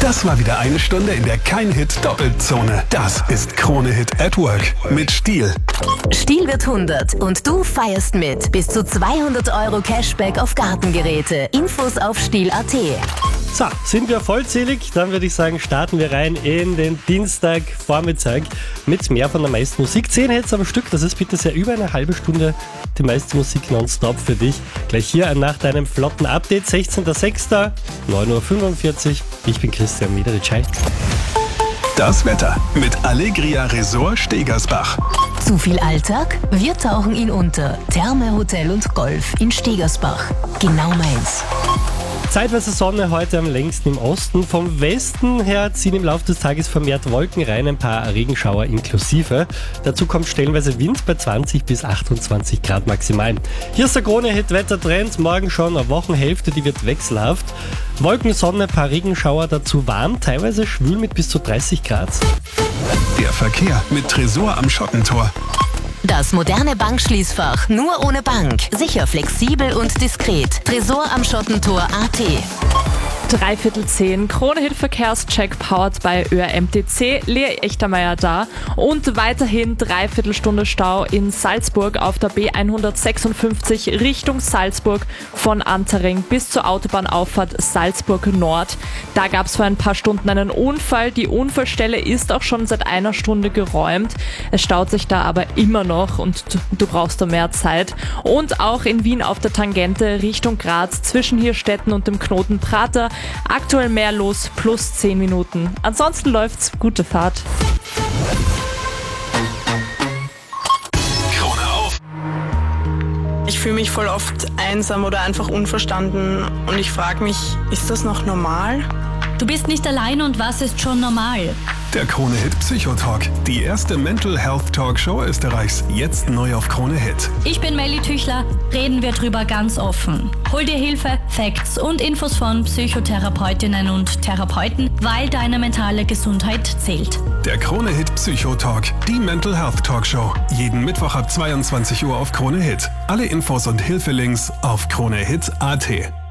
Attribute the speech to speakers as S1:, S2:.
S1: Das war wieder eine Stunde, in der kein Hit doppelt zone. Das ist Krone Hit at Work mit Stiel.
S2: Stiel wird 100 und du feierst mit. Bis zu 200 € Cashback auf Gartengeräte. Infos auf stiel.at.
S3: So, sind wir vollzählig? Dann würde ich sagen, starten wir rein in den Dienstagvormittag mit mehr von der meisten Musik. 10 Hits am Stück, das ist bitte sehr über eine halbe Stunde die meiste Musik nonstop für dich. Gleich hier nach deinem flotten Update, 16.06., 9.45 Uhr. Ich bin Christian Mederitsch.
S1: Das Wetter mit Allegria Resort Stegersbach.
S2: Zu viel Alltag? Wir tauchen ihn unter. Therme, Hotel und Golf in Stegersbach. Genau meins.
S3: Zeitweise Sonne heute am längsten im Osten. Vom Westen her ziehen im Laufe des Tages vermehrt Wolken rein, ein paar Regenschauer inklusive. Dazu kommt stellenweise Wind bei 20 bis 28 Grad maximal. Hier ist der Krone-Hit-Wettertrend. Morgen schon eine Wochenhälfte, die wird wechselhaft. Wolken, Sonne, paar Regenschauer, dazu warm, teilweise schwül mit bis zu 30 Grad.
S1: Der Verkehr mit Tresor am Schottentor.
S2: Das moderne Bankschließfach, nur ohne Bank. Sicher, flexibel und diskret. Tresor am Schottentor AT.
S4: 9:45, Krone-Hit-Verkehrscheck powered bei ÖRMTC, Lea Echtermeier da und weiterhin 3/4 Stunde Stau in Salzburg auf der B156 Richtung Salzburg von Antering bis zur Autobahnauffahrt Salzburg Nord. Da gab es vor ein paar Stunden einen Unfall. Die Unfallstelle ist auch schon seit einer Stunde geräumt. Es staut sich da aber immer noch und du brauchst da mehr Zeit. Und auch in Wien auf der Tangente Richtung Graz zwischen Hirstetten und dem Knoten Prater aktuell mehr los, plus 10 Minuten. Ansonsten läuft's, gute Fahrt.
S1: Krone auf.
S5: Ich fühle mich voll oft einsam oder einfach unverstanden und ich frage mich, ist das noch normal?
S6: Du bist nicht allein und was ist schon normal?
S1: Der Krone Hit Psychotalk. Die erste Mental Health Talkshow Österreichs. Jetzt neu auf Krone Hit.
S6: Ich bin Melly Tüchler, reden wir drüber ganz offen. Hol dir Hilfe, Facts und Infos von Psychotherapeutinnen und Therapeuten, weil deine mentale Gesundheit zählt.
S1: Der Krone Hit Psychotalk. Die Mental Health Talkshow. Jeden Mittwoch ab 22 Uhr auf Krone Hit. Alle Infos und Hilfelinks auf kronehit.at.